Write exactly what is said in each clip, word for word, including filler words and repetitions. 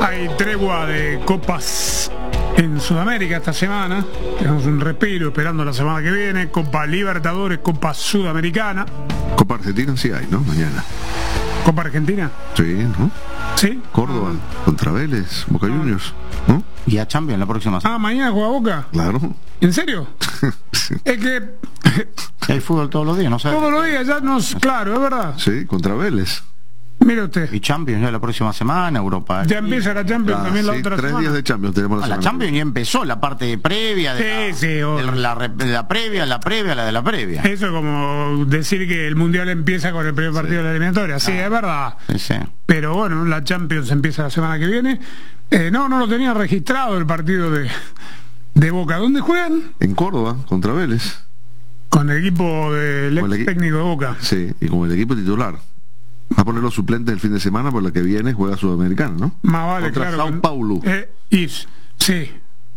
Hay tregua de copas en Sudamérica esta semana. Tenemos un respiro esperando la semana que viene. Copa Libertadores, Copa Sudamericana. Copa Argentina sí hay, ¿no? Mañana. ¿Copa Argentina? Sí, ¿no? Sí. Córdoba, ah. contra Vélez, Boca Juniors, ¿no? Y a Champions la próxima semana. Ah, mañana juega Boca. Claro. ¿En serio? Sí. Es que... Hay fútbol todos los días, ¿no sabes? Todos los días, ya nos... Claro, es verdad. Sí, contra Vélez. Mire usted. Y Champions ya la próxima semana, Europa. Ya empieza la Champions Ah, también la sí, otra tres semana. días de Champions tenemos la Ah, la semana. Champions ya empezó la parte previa de, Sí, la, sí, de obvio. la, de la previa, la previa, la de la previa. Eso es como decir que el Mundial empieza con el primer partido Sí. de la eliminatoria. Sí, Ah. es verdad. Sí, sí. Pero bueno, la Champions empieza la semana que viene. Eh, no, no lo tenía registrado el partido de, de Boca. ¿Dónde juegan? En Córdoba, contra Vélez. Con el equipo del ex Con el equi- técnico de Boca. Sí, y con el equipo titular. Va a poner los suplentes el fin de semana, por la que viene juega Sudamericana, ¿no? Más vale, Contra claro. Sao con- Paulo. Eh, is, sí.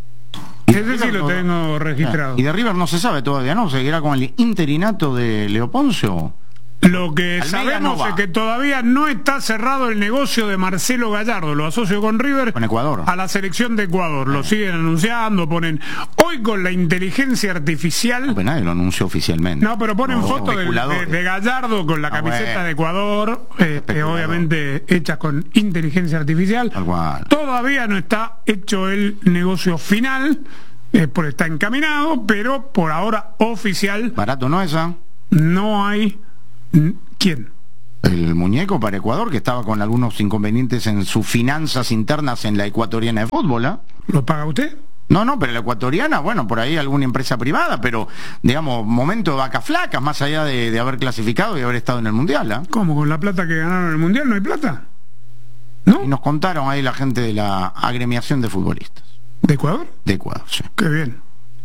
Y Ese de sí River lo no- tengo registrado. Y de River no se sabe todavía, ¿no? ¿Seguirá con el interinato de Leo Poncio? Lo que Almeida sabemos no va. es que todavía no está cerrado el negocio de Marcelo Gallardo, lo asocio con River, Con Ecuador. a la selección de Ecuador. Lo siguen anunciando, ponen hoy con la inteligencia artificial. No, pero nadie lo anunció oficialmente. No, pero ponen No, fotos de, especuladores. de- de Gallardo con la Ah, camiseta bueno. de Ecuador, eh, eh, Especulador. obviamente hechas con inteligencia artificial. Tal cual. Todavía no está hecho el negocio final, eh, por está encaminado, pero por ahora oficial Barato no esa. no hay... ¿Quién? El muñeco para Ecuador, que estaba con algunos inconvenientes en sus finanzas internas en la ecuatoriana de fútbol, ¿eh? ¿Lo paga usted? No, no, pero la ecuatoriana, bueno, por ahí alguna empresa privada, pero, digamos, momento de vacas flacas, más allá de, de haber clasificado y haber estado en el Mundial, ¿eh? ¿Cómo? ¿Con la plata que ganaron en el Mundial no hay plata? ¿No? Y nos contaron ahí la gente de la agremiación de futbolistas ¿De Ecuador? de Ecuador, sí. Qué bien.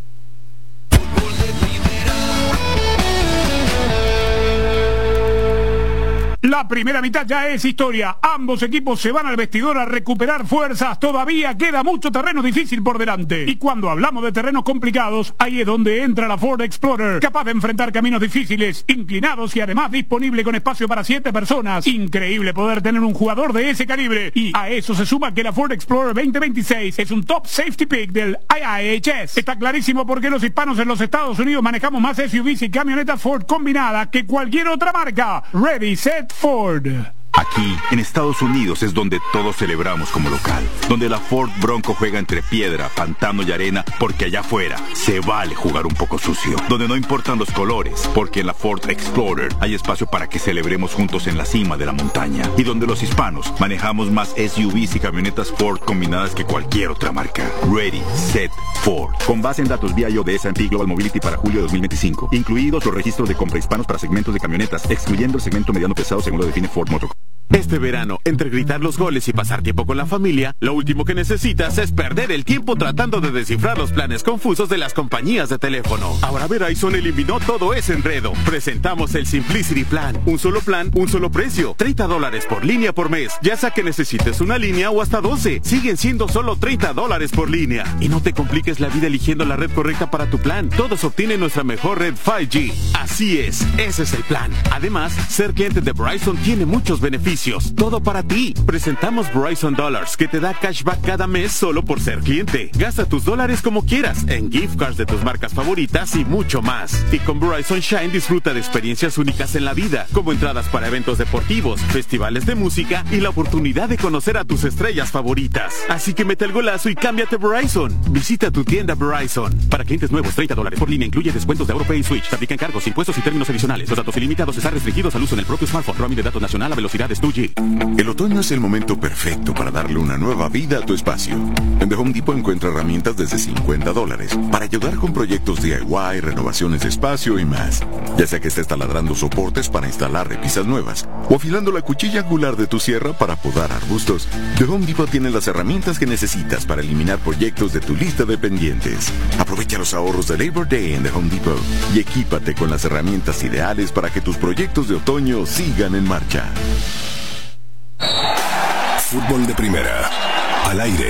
La primera mitad ya es historia. Ambos equipos se van al vestidor a recuperar fuerzas. Todavía queda mucho terreno difícil por delante. Y cuando hablamos de terrenos complicados, ahí es donde entra la Ford Explorer, capaz de enfrentar caminos difíciles, inclinados y además disponible con espacio para siete personas. Increíble poder tener un jugador de ese calibre. Y a eso se suma que la Ford Explorer veinte veintiséis es un top safety pick del I I H S. Está clarísimo por qué los hispanos en los Estados Unidos manejamos más S U Vs y camionetas Ford combinadas que cualquier otra marca. Ready, set, Ford. Aquí, en Estados Unidos, es donde todos celebramos como local. Donde la Ford Bronco juega entre piedra, pantano y arena, porque allá afuera se vale jugar un poco sucio. Donde no importan los colores, porque en la Ford Explorer hay espacio para que celebremos juntos en la cima de la montaña. Y donde los hispanos manejamos más S U Vs y camionetas Ford combinadas que cualquier otra marca. Ready, set, Ford. Con base en datos V I O de S and P Global Mobility para julio de dos mil veinticinco. Incluidos los registros de compra hispanos para segmentos de camionetas, excluyendo el segmento mediano pesado según lo define Ford Motor. Este verano, entre gritar los goles y pasar tiempo con la familia, lo último que necesitas es perder el tiempo tratando de descifrar los planes confusos de las compañías de teléfono. Ahora Verizon eliminó todo ese enredo. Presentamos el Simplicity Plan. Un solo plan, un solo precio. treinta dólares por línea por mes. Ya sea que necesites una línea o hasta doce. Siguen siendo solo treinta dólares por línea. Y no te compliques la vida eligiendo la red correcta para tu plan. Todos obtienen nuestra mejor red cinco G. Así es, ese es el plan. Además, ser cliente de Verizon tiene muchos beneficios. Todo para ti. Presentamos Verizon Dollars, que te da cashback cada mes solo por ser cliente. Gasta tus dólares como quieras, en gift cards de tus marcas favoritas y mucho más. Y con Verizon Shine disfruta de experiencias únicas en la vida, como entradas para eventos deportivos, festivales de música y la oportunidad de conocer a tus estrellas favoritas. Así que mete el golazo y cámbiate a Verizon. Visita tu tienda Verizon. Para clientes nuevos, treinta dólares por línea incluye descuentos de AuroPay y Switch. Te aplican cargos, impuestos y términos adicionales. Los datos ilimitados están restringidos al uso en el propio smartphone. Roaming de datos nacional a velocidades dos G. El otoño es el momento perfecto para darle una nueva vida a tu espacio. En The Home Depot encuentra herramientas desde cincuenta dólares para ayudar con proyectos D I Y, renovaciones de espacio y más. Ya sea que estés taladrando soportes para instalar repisas nuevas o afilando la cuchilla angular de tu sierra para podar arbustos, The Home Depot tiene las herramientas que necesitas para eliminar proyectos de tu lista de pendientes. Aprovecha los ahorros de Labor Day en The Home Depot y equípate con las herramientas ideales para que tus proyectos de otoño sigan en marcha. Fútbol de primera, al aire,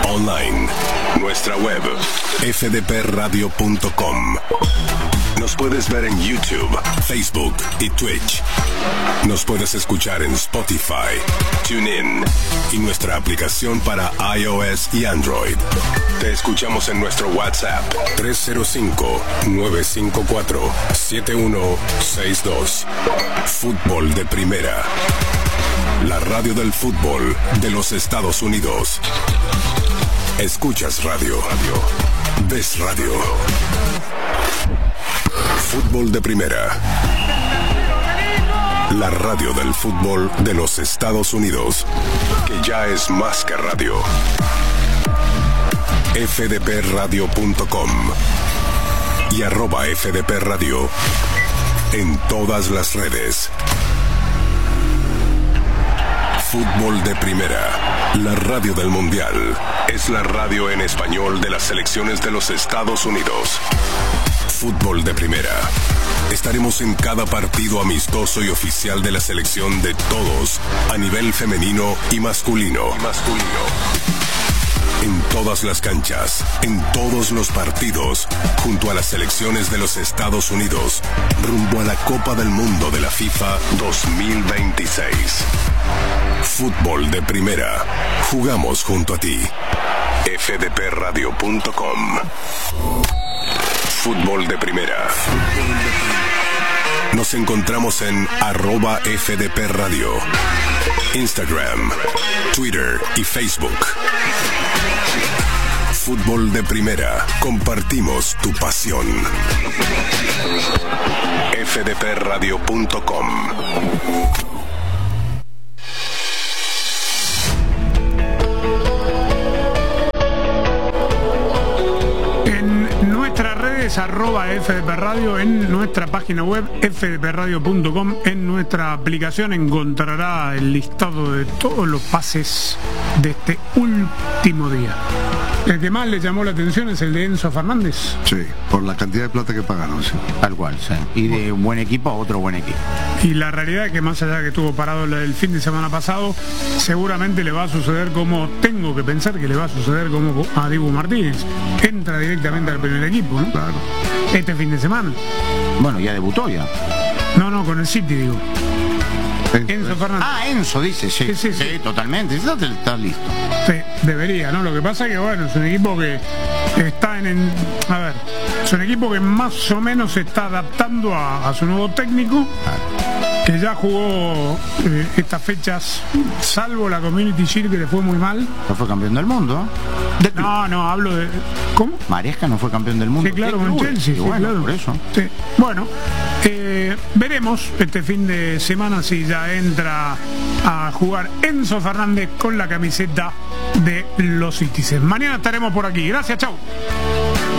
Online. Nuestra web, f d p radio punto com. Nos puedes ver en YouTube, Facebook y Twitch. Nos puedes escuchar en Spotify, TuneIn y nuestra aplicación para iOS y Android. Te escuchamos en nuestro WhatsApp tres cero cinco, nueve cinco cuatro, siete uno seis dos. Fútbol de Primera. La radio del fútbol de los Estados Unidos. Escuchas radio. Ves radio. Fútbol de Primera. La radio del fútbol de los Estados Unidos, que ya es más que radio. f d p radio punto com y arroba F D P Radio en todas las redes. Fútbol de Primera. La radio del Mundial. Es la radio en español de las selecciones de los Estados Unidos. Fútbol de Primera. Estaremos en cada partido amistoso y oficial de la selección de todos, a nivel femenino y masculino. Y masculino. En todas las canchas, en todos los partidos, junto a las selecciones de los Estados Unidos, rumbo a la Copa del Mundo de la FIFA dos mil veintiséis. Fútbol de Primera. Jugamos junto a ti. f d p radio punto com. Fútbol de Primera. Nos encontramos en arroba F D P Radio, Instagram, Twitter y Facebook. Fútbol de Primera. Compartimos tu pasión. f d p radio punto com. Arroba F D P Radio, en nuestra página web f d p radio punto com, en nuestra aplicación encontrará el listado de todos los pases de este último día. El que más le llamó la atención es el de Enzo Fernández. Sí, por la cantidad de plata que pagaron, sí. Tal cual, sí. Y de un buen equipo a otro buen equipo. Y la realidad es que más allá de que estuvo parado el fin de semana pasado, seguramente le va a suceder como, tengo que pensar que le va a suceder como a Dibu Martínez. Entra directamente al primer equipo, ¿no? Claro. Este fin de semana. Bueno, ya debutó ya. No, no, con el City, digo. Enzo Fernández. Ah, Enzo dice, sí. Sí, sí, sí. Sí, totalmente. Está, está listo. Sí, debería, ¿no? Lo que pasa es que, bueno, es un equipo que está en, en a ver, es un equipo que más o menos se está adaptando a, a su nuevo técnico, que ya jugó eh, estas fechas, salvo la Community Shield, que le fue muy mal. No fue campeón del mundo. De, no, no, hablo de... ¿Cómo? Maresca no fue campeón del mundo. Sí, claro, con Chelsea, sí, bueno, claro. Por eso. Sí. Bueno, eh, veremos este fin de semana si ya entra a jugar Enzo Fernández con la camiseta de los Citizens. Mañana estaremos por aquí. Gracias, chau.